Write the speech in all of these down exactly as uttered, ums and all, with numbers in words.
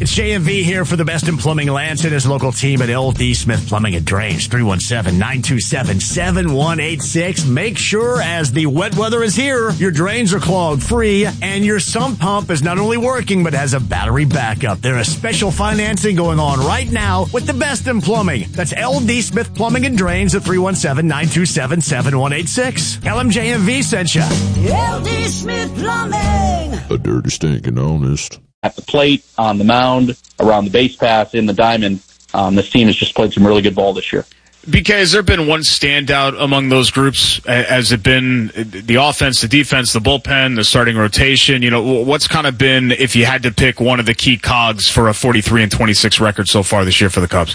It's J M V here for the best in plumbing. Lance and his local team at L D Smith Plumbing and Drains. three one seven, nine two seven, seven one eight six. Make sure as the wet weather is here, your drains are clogged free and your sump pump is not only working but has a battery backup. There is special financing going on right now with the best in plumbing. That's L D Smith Plumbing and Drains at three one seven, nine two seven, seven one eight six. L M J M V sent you. L D Smith Plumbing. A dirty, stinking honest. At the plate, on the mound, around the base pass, in the diamond, um, this team has just played some really good ball this year. B K, has there been one standout among those groups? Has it been the offense, the defense, the bullpen, the starting rotation? You know, what's kind of been, if you had to pick one of the key cogs for a forty-three and twenty-six record so far this year for the Cubs?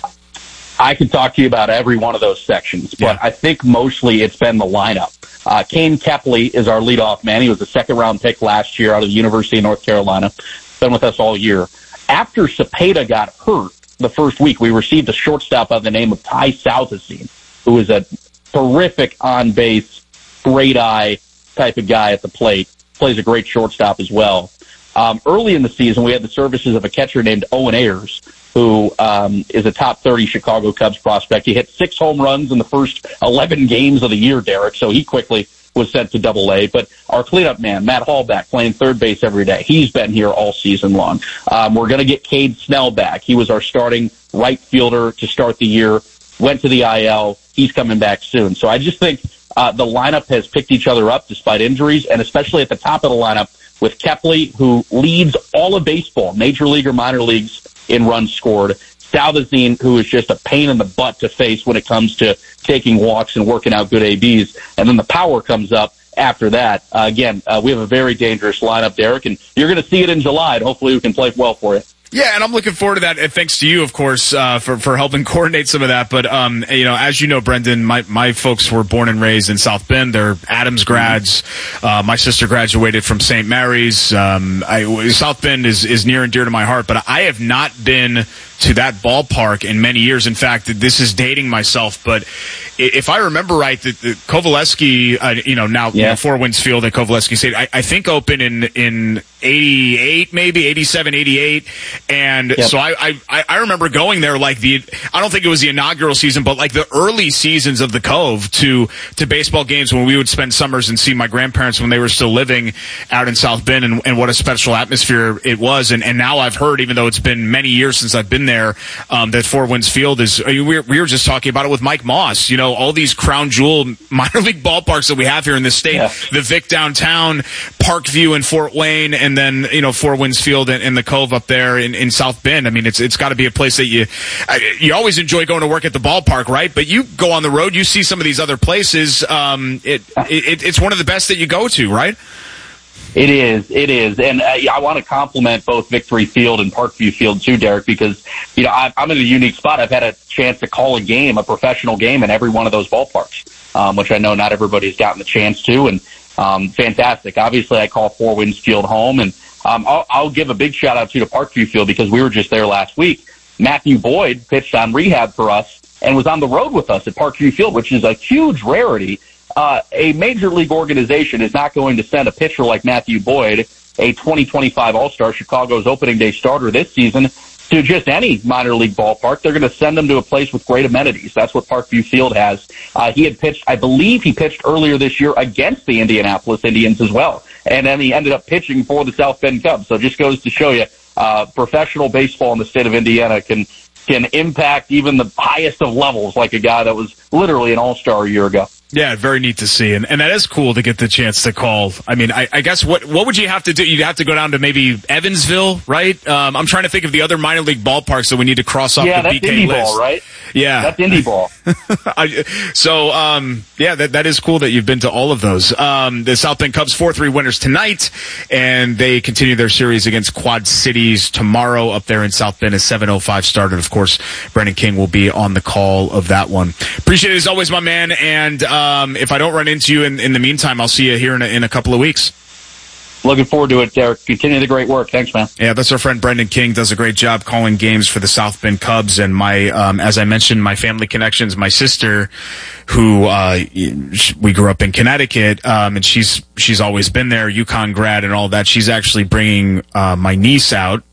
I could talk to you about every one of those sections, but yeah. I think mostly it's been the lineup. Uh, Kane Kepley is our leadoff man. He was a second-round pick last year out of the University of North Carolina. Been with us all year. After Cepeda got hurt the first week, we received a shortstop by the name of Ty Southazine, who is a terrific on-base, great eye type of guy at the plate. Plays a great shortstop as well. Um, early in the season, we had the services of a catcher named Owen Ayers, who um, is a top thirty Chicago Cubs prospect. He hit six home runs in the first eleven games of the year, Derek, so he quickly was sent to Double A. But our cleanup man, Matt Hallback, playing third base every day. He's been here all season long. Um, we're going to get Cade Snell back. He was our starting right fielder to start the year, went to the I L. He's coming back soon. So I just think uh, the lineup has picked each other up despite injuries, and especially at the top of the lineup with Kepley, who leads all of baseball, major league or minor leagues, in runs scored. Southazine, who is just a pain in the butt to face when it comes to taking walks and working out good A Bs. And then the power comes up after that. Uh, again, uh, we have a very dangerous lineup, Derek, and you're going to see it in July, and hopefully we can play well for you. Yeah, and I'm looking forward to that. And thanks to you, of course, uh, for, for helping coordinate some of that. But, um, you know, as you know, Brendan, my, my folks were born and raised in South Bend. They're Adams grads. Uh, my sister graduated from Saint Mary's. Um, I, South Bend is, is near and dear to my heart, but I have not been to that ballpark in many years. In fact, this is dating myself, but if I remember right, the, the Kovaleski, uh, you know, now yeah. you know, Four Winds Field at Kovaleski State, I, I think opened in, in eighty-eight, maybe eighty-seven, eighty-eight. And yep. so I, I, I remember going there like the, I don't think it was the inaugural season, but like the early seasons of the Cove to, to baseball games when we would spend summers and see my grandparents when they were still living out in South Bend, and, and what a special atmosphere it was. And, and now I've heard, even though it's been many years since I've been there, um, that Four Winds Field is, we were, we were just talking about it with Mike Moss, you know, all these crown jewel minor league ballparks that we have here in this state, yeah. the Vic downtown, Parkview in Fort Wayne, and then, you know, Four Winds Field and, and the Cove up there in, in South Bend. I mean, it's, it's got to be a place that you, you always enjoy going to work at the ballpark, right? But you go on the road, you see some of these other places. Um, it, it, it's one of the best that you go to, right? It is, it is, and uh, I want to compliment both Victory Field and Parkview Field too, Derek, because you know I, I'm in a unique spot. I've had a chance to call a game, a professional game, in every one of those ballparks, um, which I know not everybody's gotten the chance to, and um, fantastic. Obviously, I call Four Winds Field home, and um, I'll, I'll give a big shout out to to Parkview Field because we were just there last week. Matthew Boyd pitched on rehab for us and was on the road with us at Parkview Field, which is a huge rarity. Uh, a major league organization is not going to send a pitcher like Matthew Boyd, a twenty twenty-five All-Star, Chicago's opening day starter this season, to just any minor league ballpark. They're going to send him to a place with great amenities. That's what Parkview Field has. Uh, he had pitched, I believe he pitched earlier this year against the Indianapolis Indians as well. And then he ended up pitching for the South Bend Cubs. So it just goes to show you, uh, professional baseball in the state of Indiana can, can impact even the highest of levels, like a guy that was literally an All-Star a year ago. Yeah, very neat to see, and and that is cool to get the chance to call. I mean, I, I guess what what would you have to do? You'd have to go down to maybe Evansville, right? Um, I'm trying to think of the other minor league ballparks that we need to cross off yeah, the B K Indy list. Ball, right? Yeah, that's Indy Ball. I, so, um, yeah, that that is cool that you've been to all of those. Um, the South Bend Cubs four three winners tonight, and they continue their series against Quad Cities tomorrow up there in South Bend. A seven oh five start, and of course, Brendan King will be on the call of that one. Appreciate it as always, my man. And um, if I don't run into you in, in the meantime, I'll see you here in a, in a couple of weeks. Looking forward to it, Derek. Continue the great work. Thanks, man. Yeah, that's our friend Brendan King. Does a great job calling games for the South Bend Cubs. And my, um, as I mentioned, my family connections, my sister, who, uh, we grew up in Connecticut, um, and she's, she's always been there, UConn grad and all that. She's actually bringing, uh, my niece out,